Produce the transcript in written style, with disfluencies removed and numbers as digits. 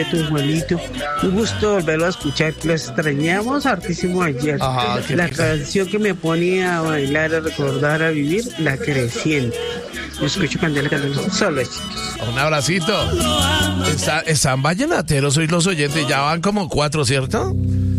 tu Juanito, un gusto volverlo a escuchar, lo extrañamos hartísimo ayer. La canción que me ponía a bailar, a recordar, a vivir, La Creciente. Lo escucho cuando le canto solo, chicos. Un abracito. Están vallenateros hoy los oyentes, ya van como 4, ¿cierto?